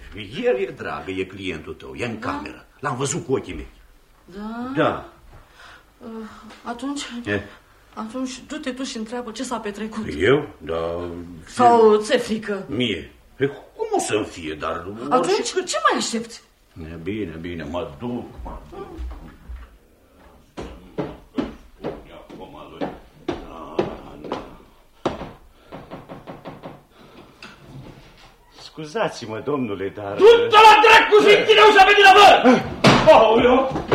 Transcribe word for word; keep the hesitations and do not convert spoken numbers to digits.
El e dragă, e clientul tău, e în da? cameră. L-am văzut cu ochii mei. Da? Da. Uh, atunci... E? Atunci du-te tu și întreabă ce s-a petrecut. Eu? Da... Sau ți-e frică? Mie? E, cum o să-mi fie, dar... Atunci orice... ce mai aștepți? E, bine, bine, mă duc, mă duc. Scuzați-mă, domnule, dar... Du-te la dracu și tine ușa pe din avă! Aoleu!